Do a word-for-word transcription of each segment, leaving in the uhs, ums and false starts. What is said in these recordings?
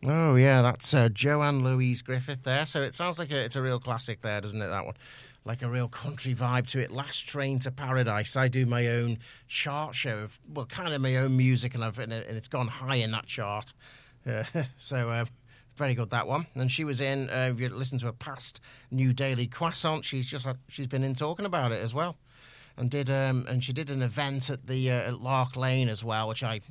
Oh, yeah, that's uh, Joanne Louise Griffith there. So it sounds like a, it's a real classic there, doesn't it, that one? Like a real country vibe to it. Last Train to Paradise. I do my own chart show of, well, kind of my own music, and, I've, and it's gone high in that chart. Uh, so, uh, very good, that one. And she was in, uh, if you listen to a past New Daily Croissant, she's just had, she's been in talking about it as well. And did um, and she did an event at the uh, at Lark Lane as well, which I...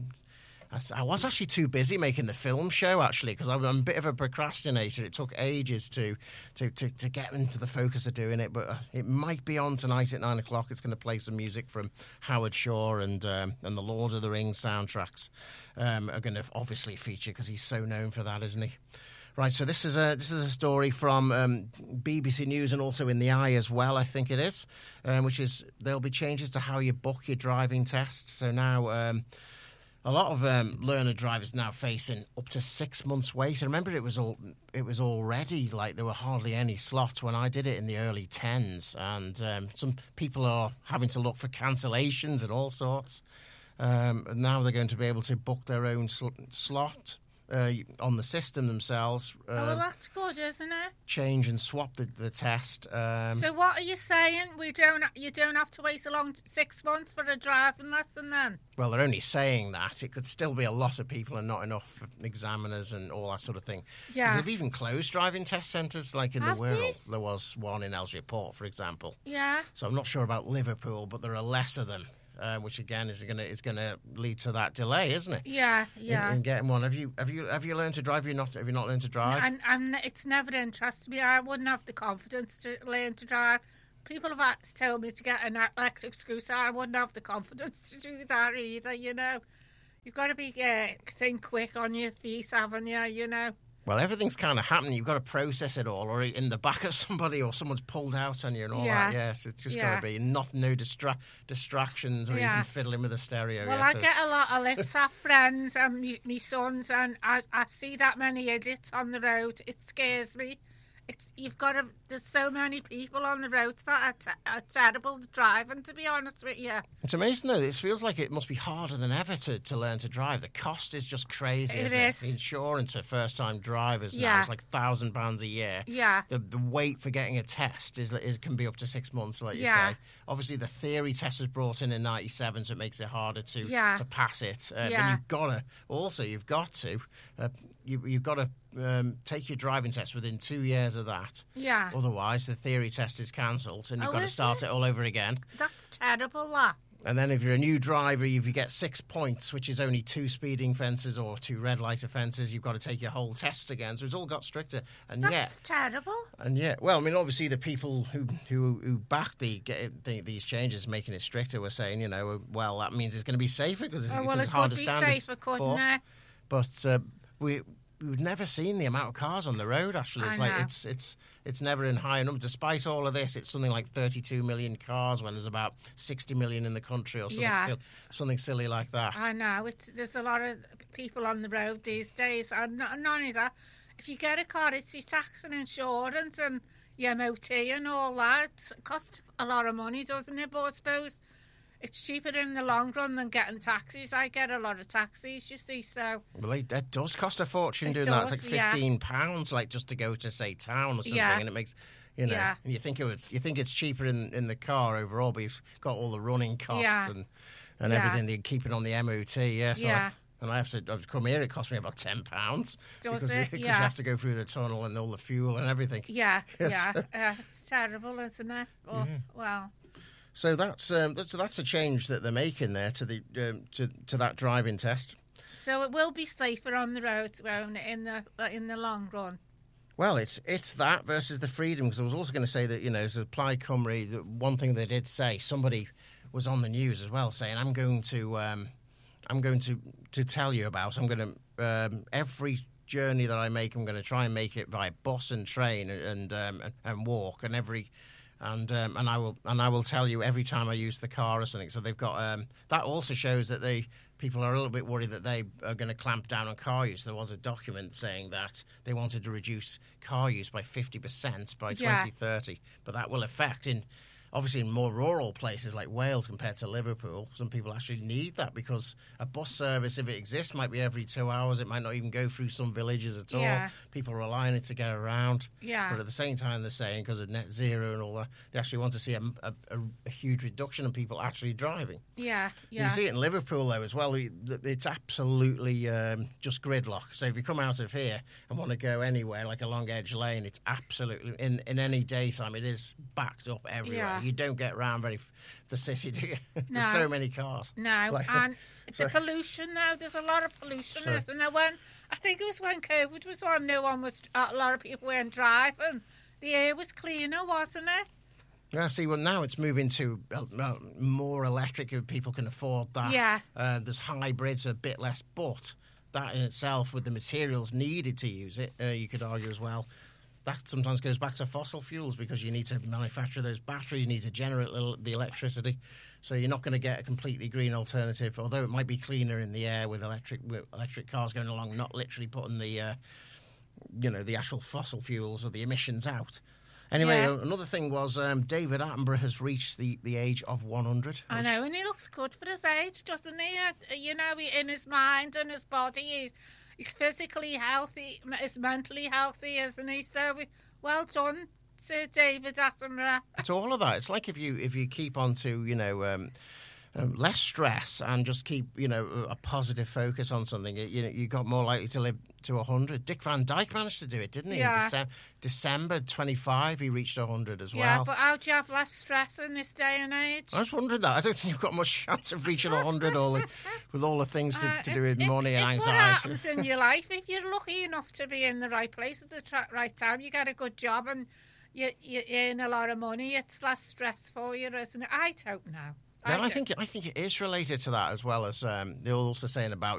I was actually too busy making the film show, actually, because I'm a bit of a procrastinator. It took ages to, to, to, to get into the focus of doing it, but it might be on tonight at nine o'clock. It's going to play some music from Howard Shore, and um, and the Lord of the Rings soundtracks um, are going to obviously feature, because he's so known for that, isn't he? Right, so this is a this is a story from um, B B C News, and also in the Eye as well, I think it is, um, which is there'll be changes to how you book your driving test. So now... Um, A lot of um, learner drivers now facing up to six months wait. I remember it was all it was already like there were hardly any slots when I did it in the early tens, and um, some people are having to look for cancellations and all sorts. Um, and now they're going to be able to book their own sl- slot uh, on the system themselves. Uh, oh, well, that's good, isn't it? Change and swap the, the test. Um, so what are you saying? We don't. You don't have to wait a long t- six months for a driving lesson then? Well, they're only saying that. It could still be a lot of people and not enough examiners and all that sort of thing. Yeah. They've even closed driving test centres, like in Have the world. they? There was one in Ellesmere Port, for example. Yeah. So I'm not sure about Liverpool, but there are less of them, uh, which again is going to is going to lead to that delay, isn't it? Yeah, yeah. In, in getting one. Have you have you have you learned to drive? Have you not have you not learned to drive? And, and it's never interested me. I wouldn't have the confidence to learn to drive. People have had to tell me to get an electric scooter. I wouldn't have the confidence to do that either, you know. You've got to be uh, think quick on your feet, haven't you, you know. Well, everything's kind of happening. You've got to process it all, or in the back of somebody, or someone's pulled out on you and all Yeah. that. Yes, it's just Yeah. got to be nothing, no distra- distractions, or Yeah. even fiddling with the stereo. Well, yeah, I so get a lot of lifts off friends and me, me sons, and I, I see that many idiots on the road. It scares me. It's you've got to. There's so many people on the roads that are, t- are terrible driving. To be honest with you, it's amazing though. It feels like it must be harder than ever to, to learn to drive. The cost is just crazy. It isn't is. It? The insurance for first time drivers now Yeah. is like thousand pounds a year. yeah, The the wait for getting a test is it can be up to six months, like you Yeah. say. Obviously, the theory test was brought in in ninety-seven, so it makes it harder to Yeah. to pass it. Uh, Yeah. But you've got to also you've got to uh, you you've got to um, take your driving test within two years of that. yeah. Otherwise, the theory test is cancelled, and you've Oh, got to is start it? it all over again. That's terrible. That. And then if you're a new driver, if you get six points, which is only two speeding offences or two red light offences, you've got to take your whole test again. So it's all got stricter. And That's yet, terrible. and yeah, well, I mean, obviously the people who who who backed the, get the these changes, making it stricter, were saying, you know, well, that means it's going to be safer because Oh, well, it's it harder could be standards. safer, couldn't but it? but uh, we. We've never seen the amount of cars on the road. Actually, it's I like know. it's it's it's never in higher numbers. Despite all of this, it's something like thirty-two million cars when there's about sixty million in the country, or something Yeah. sil- something silly like that. I know. It's, there's a lot of people on the road these days. And not, not only that, if you get a car, it's your tax and insurance and your M O T and all that. It costs a lot of money, doesn't it? But I suppose it's cheaper in the long run than getting taxis. I get a lot of taxis, you see, so... Well, it, that does cost a fortune It doing that. does, It's like yeah. fifteen pounds, like just to go to say town or something, Yeah. and it makes you know. Yeah. And you think it was, you think it's cheaper in, in the car overall, but you've got all the running costs Yeah. and and Yeah. everything. They keep it on the M O T. Yeah. So Yeah. I, and I have to I've come here. It cost me about ten pounds. Does because, it? Because Yeah. you have to go through the tunnel and all the fuel and everything. Yeah, Yes. yeah. Uh, it's terrible, isn't it? Oh, well... So that's um, that's that's a change that they're making there to the um, to to that driving test. So it will be safer on the roads won't it, in the in the long run. Well, it's it's that versus the freedom, because I was also going to say that, you know, as a Plaid Cymru, the one thing they did say, somebody was on the news as well saying, I'm going to um, I'm going to, to tell you about, I'm going to, um, every journey that I make, I'm going to try and make it by bus and train and um, and, and walk, and every and um, and I will and I will tell you every time I use the car or something. So they've got um, that also shows that they people are a little bit worried that they are going to clamp down on car use. There was a document saying that they wanted to reduce car use by fifty percent by Yeah. twenty thirty, but that will affect in obviously in more rural places like Wales compared to Liverpool, some people actually need that because a bus service, if it exists, might be every two hours. It might not even go through some villages at all. Yeah. People rely on it to get around. Yeah. But at the same time, they're saying because of net zero and all that, they actually want to see a, a, a huge reduction in people actually driving. Yeah, yeah. You see it in Liverpool, though, as well. It's absolutely um, just gridlock. So if you come out of here and want to go anywhere, like a long edge lane, it's absolutely, in, in any daytime, it is backed up everywhere. Yeah. You don't get around very the city, do you? There's No. so many cars. No, Like- and so- the pollution now, there's a lot of pollution, So- isn't there? When, I think it was when COVID was on, no one was, a lot of people weren't driving. The air was cleaner, wasn't it? Yeah, see, well, now it's moving to uh, uh, more electric if people can afford that. Yeah. Uh, there's hybrids, a bit less, but that in itself, with the materials needed to use it, uh, you could argue as well, that sometimes goes back to fossil fuels because you need to manufacture those batteries, you need to generate el- the electricity. So you're not going to get a completely green alternative, although it might be cleaner in the air with electric with electric cars going along, not literally putting the, uh, you know, the actual fossil fuels or the emissions out. Anyway, Yeah. uh, another thing was um, David Attenborough has reached the, the age of one hundred. I know, and he looks good for his age, doesn't he? Uh, You know, he, in his mind and his body, he's, he's physically healthy, he's mentally healthy, isn't he? So, we, well done to David Attenborough. It's all of that. It's like if you if you keep on to, you know, um, um, less stress and just keep, you know, a positive focus on something, you know, you got more likely to live to one hundred. Dick Van Dyke managed to do it, didn't he? Yeah. In Decem- December twenty-five, he reached one hundred as well. Yeah, but how do you have less stress in this day and age? I was wondering that. I don't think you've got much chance of reaching one hundred all the, with all the things to, Uh, to if- do with if- money and if What anxiety. happens in your life, if you're lucky enough to be in the right place at the tra- right time, you get a good job and you, you earn a lot of money, it's less stress for you, isn't it? I don't know. No, I don't- think I think it is related to that as well as um, they're also saying about